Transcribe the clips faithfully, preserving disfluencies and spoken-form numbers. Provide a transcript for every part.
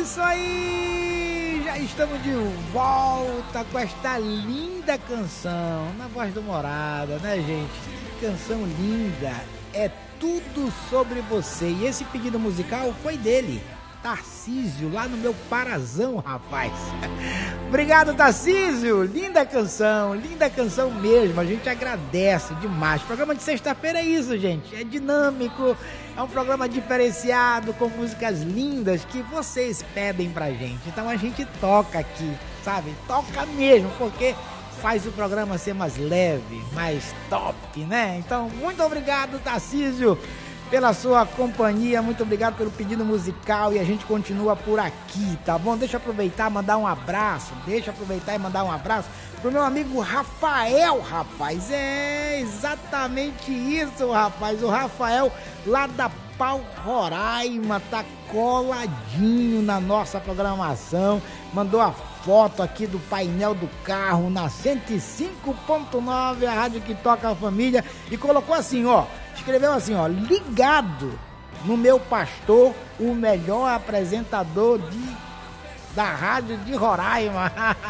isso aí! Já estamos de volta com esta linda canção, na voz do Morada, né, gente? Que canção linda! É tudo sobre você. E esse pedido musical foi dele, Tarcísio, lá no meu Parazão, rapaz. Obrigado, Tarcísio. Linda canção, linda canção mesmo. A gente agradece demais. O programa de sexta-feira é isso, gente. É dinâmico, é um programa diferenciado, com músicas lindas que vocês pedem pra gente. Então a gente toca aqui, sabe? Toca mesmo, porque faz o programa ser mais leve, mais top, né? Então, muito obrigado, Tarcísio, pela sua companhia, muito obrigado pelo pedido musical e a gente continua por aqui, tá bom? Deixa eu aproveitar e mandar um abraço, deixa eu aproveitar e mandar um abraço pro meu amigo Rafael, rapaz, é exatamente isso, rapaz, o Rafael lá da Pau Roraima, tá coladinho na nossa programação, mandou a foto aqui do painel do carro na cento e cinco ponto nove, a rádio que toca a família, e colocou assim, ó, escreveu assim, ó, ligado no meu pastor, o melhor apresentador de, da rádio de Roraima.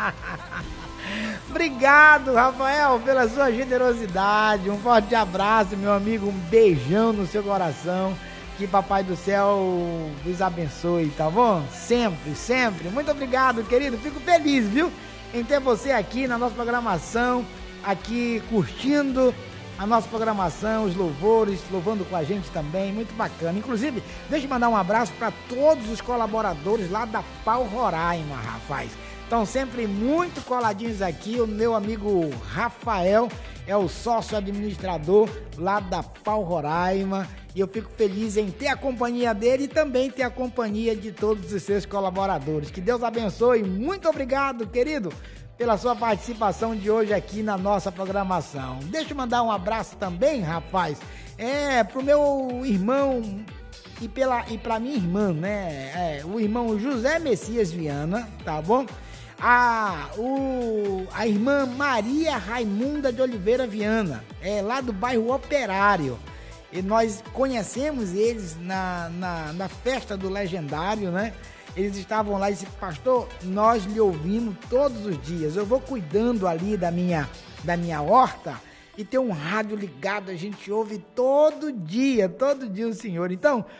Obrigado, Rafael, pela sua generosidade, um forte abraço, meu amigo, um beijão no seu coração, que Papai do Céu vos abençoe, tá bom? Sempre, sempre, muito obrigado, querido, fico feliz, viu, em ter você aqui na nossa programação, aqui curtindo a nossa programação, os louvores, louvando com a gente também, muito bacana. Inclusive, deixa eu mandar um abraço para todos os colaboradores lá da Pau Roraima, rapaz. Estão sempre muito coladinhos aqui. O meu amigo Rafael é o sócio administrador lá da Pau Roraima. E eu fico feliz em ter a companhia dele e também ter a companhia de todos os seus colaboradores. Que Deus abençoe. Muito obrigado, querido, pela sua participação de hoje aqui na nossa programação. Deixa eu mandar um abraço também, rapaz, é, pro meu irmão e, pela, e pra minha irmã, né, é, o irmão José Messias Viana, tá bom? A, o, a irmã Maria Raimunda de Oliveira Viana, é lá do bairro Operário, e nós conhecemos eles na, na, na festa do Legendário, né? Eles estavam lá e disse, pastor, nós lhe ouvimos todos os dias. Eu vou cuidando ali da minha, da minha horta e tem um rádio ligado, a gente ouve todo dia, todo dia o senhor. Então,